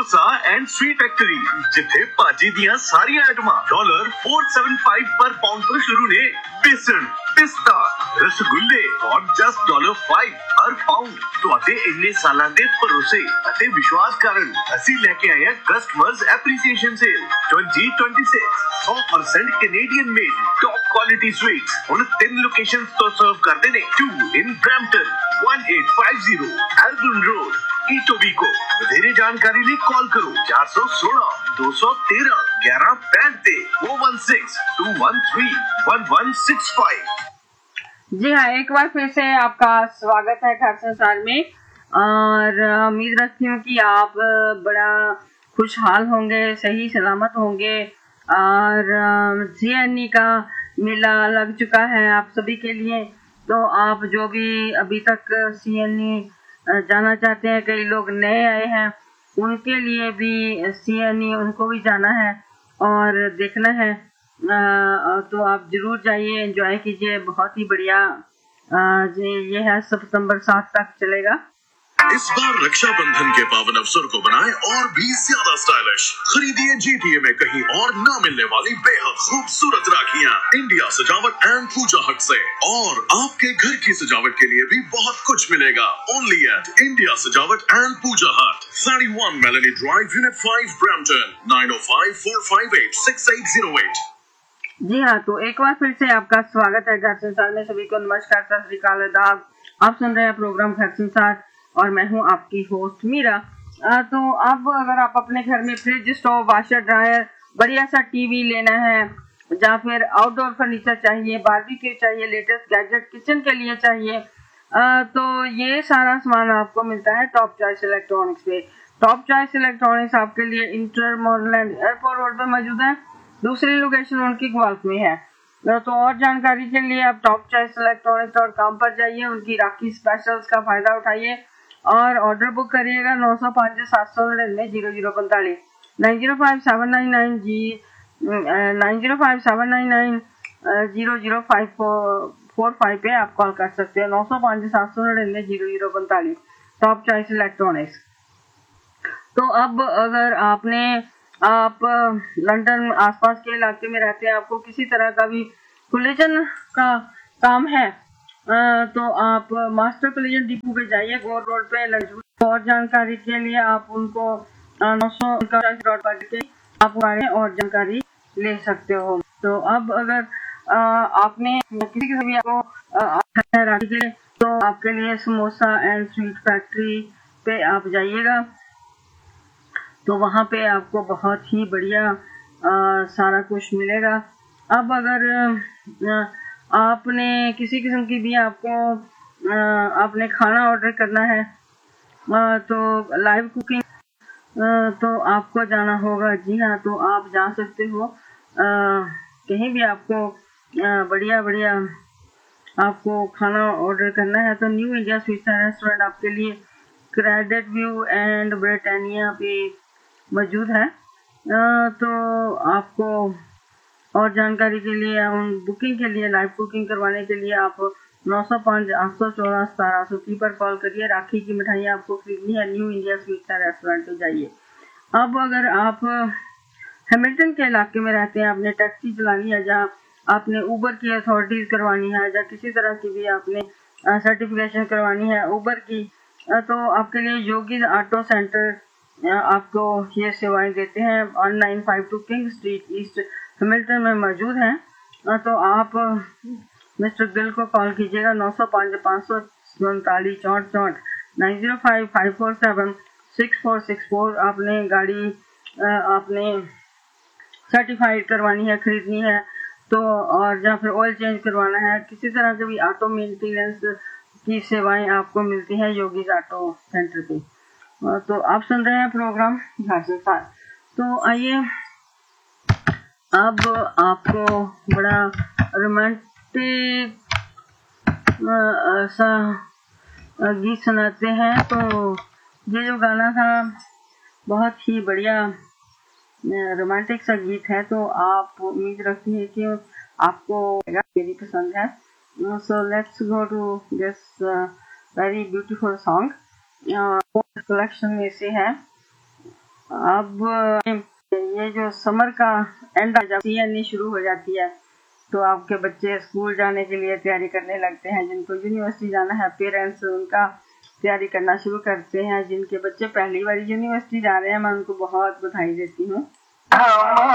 Samosa and sweet factory जिथे भाजी दियां सारियां आइटमां $475 पर पाउंड तो शुरू ने। बेसन, पिस्ता, रसगुल्ले और जस्ट $5 हर पाउंड। ਤੁਹਾਡੇ ਇੰਨੇ ਸਾਲਾਂ ਦੇ ਭਰੋਸੇ ਅਤੇ ਵਿਸ਼ਵਾਸ ਕਾਰਨ ਅਸੀਂ ਲੈ ਕੇ ਆਏ ਹਾਂ customers appreciation sale 2026 100% Canadian made top quality sweets ਹੁਣ 3 ਲੋਕੇਸ਼ਨਸ ਤੋਂ ਸਰਵ ਕਰਦੇ ਨੇ 2 in Brampton 1850 Elgin Road Etobicoke। ਵਧੇਰੇ ਜਾਣਕਾਰੀ ਲਈ ਕਾਲ ਕਰੋ 416 213 1165 ਤੇ 416 213 1165। जी हाँ, एक बार फिर से आपका स्वागत है घर संसार में और उम्मीद रखती हूँ कि आप बड़ा खुशहाल होंगे, सही सलामत होंगे। और CNE का मेला लग चुका है आप सभी के लिए, तो आप जो भी अभी तक CNE जाना चाहते हैं, कई लोग नए आए हैं उनके लिए भी CNE उनको भी जाना है और देखना है। तो आप जरूर जाइए, एंजॉय कीजिए। बहुत ही बढ़िया ये है, सितंबर 7 तक चलेगा। इस बार रक्षाबंधन के पावन अवसर को बनाएं और भी ज्यादा स्टाइलिश। खरीदिए GTA में कहीं और न मिलने वाली बेहद खूबसूरत राखियां इंडिया सजावट एंड पूजा हट से। और आपके घर की सजावट के लिए भी बहुत कुछ मिलेगा ओनली एट इंडिया सजावट एंड पूजा हट, 31 Melanie Drive, Unit 5, Brampton, 9054586808। जी हाँ, तो एक बार फिर से आपका स्वागत है घर संसार में। सभी को नमस्कार, सत श्री अकाल, आदाब। आप सुन रहे हैं प्रोग्राम घर संसार और मैं हूँ आपकी होस्ट मीरा। तो अब अगर आप अपने घर में फ्रिज, स्टोव, वाशर, ड्रायर, बढ़िया सा टीवी लेना है या फिर आउटडोर फर्नीचर चाहिए, बारबेक्यू चाहिए, लेटेस्ट गैजेट किचन के लिए चाहिए, तो ये सारा सामान आपको मिलता है टॉप चॉइस इलेक्ट्रॉनिक्स पे। टॉप चॉइस इलेक्ट्रॉनिक्स आपके लिए इंटर मॉडलैंड एयरपोर्ट रोड पे मौजूद है। दूसरी लोकेशन उनकी ग्वाल्फ में है। तो और जानकारी के लिए आप टॉप चॉइस इलेक्ट्रॉनिक्स.com पर जाइए, उनकी राखी स्पेशल्स का फायदा उठाइए और ऑर्डर बुक करिएगा 905 799 0045 905 799 0045 पे आप कॉल कर सकते हैं। 905 799 0045 टॉप चॉइस इलेक्ट्रॉनिक्स। तो अब अगर आप लंदन आसपास के इलाके में रहते हैं, आपको किसी तरह का भी कोलिजन का काम है, तो आप मास्टर कोलिजन डिपो पे जाइए, गोर रोड पे लंदन। और जानकारी के लिए आप उनको 900 के आप और जानकारी ले सकते हो। तो अब अगर आपने किसी के भी आपको तो आपके लिए समोसा एंड स्वीट फैक्ट्री पे आप जाइएगा, तो वहाँ पे आपको बहुत ही बढ़िया सारा कुछ मिलेगा। अब अगर आपने किसी किस्म की भी आपने खाना ऑर्डर करना है, तो लाइव कुकिंग, तो आपको जाना होगा। जी हाँ, तो आप जा सकते हो कहीं भी आपको बढ़िया आपको खाना ऑर्डर करना है तो न्यू इंडिया स्वीट रेस्टोरेंट आपके लिए क्रेडिट व्यू एंड ब्रिटानिया पे मौजूद है। तो आपको और जानकारी के लिए, बुकिंग के लिए, लाइव कुकिंग करवाने के लिए आप 905 814 1730 पर कॉल करिए। राखी की मिठाइयाँ आपको खरीदनी है, न्यू इंडिया स्वीट रेस्टोरेंट पे जाइए। अब अगर आप हैमिल्टन के इलाके में रहते हैं, आपने टैक्सी चलानी है, जहाँ आपने ऊबर की अथॉरिटीज करवानी है या किसी तरह की भी आपने सर्टिफिकेशन करवानी है ऊबर की, तो आपके लिए योगी ऑटो सेंटर आपको ये सेवाएं देते हैं। 1952 किंग स्ट्रीट ईस्ट हैमिल्टन में मौजूद हैं। तो आप मिस्टर गिल को कॉल कीजिएगा 905 547 64 905 547 6464। आपने गाड़ी आपने सर्टिफाइड करवानी है, खरीदनी है, तो और या फिर ऑयल चेंज करवाना है, किसी तरह के भी ऑटो मेंटेनेंस की सेवाएं आपको मिलती हैं योगी ऑटो सेंटर पे। तो आप सुन रहे हैं प्रोग्राम घर से साथ। तो आइए अब आपको बड़ा रोमांटिक सा गीत सुनाते हैं। तो ये जो गाना था बहुत ही बढ़िया रोमांटिक सा गीत है, तो आप उम्मीद रखती है कि आपको मेरी पसंद है। So let's go to this very beautiful song. Collection में से है अब ये जो समर का एंड जब CNE शुरू हो जाती है तो आपके बच्चे स्कूल जाने के लिए तैयारी करने लगते हैं। जिनको यूनिवर्सिटी जाना है पेरेंट्स उनका तैयारी करना शुरू करते हैं। जिनके बच्चे पहली बार यूनिवर्सिटी जा रहे हैं मैं उनको बहुत बधाई देती हूँ।